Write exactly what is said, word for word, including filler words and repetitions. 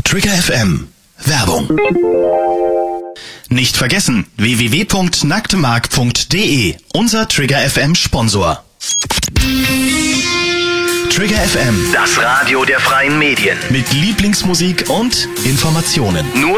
Trigger F M. Werbung. Nicht vergessen, w w w punkt nacktemark punkt de, unser Trigger F M Sponsor. Trigger F M, Das Radio der freien Medien. mit Lieblingsmusik und Informationen. Nur